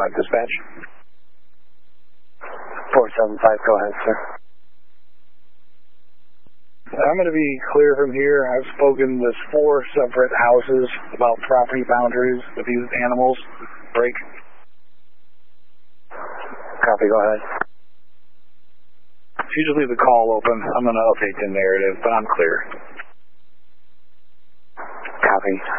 dispatch. 475, go ahead, sir. I'm going to be clear from here. I've spoken with 4 separate houses about property boundaries with these animals. Break. Copy, go ahead. If you just leave the call open, I'm going to update the narrative, but I'm clear. Copy.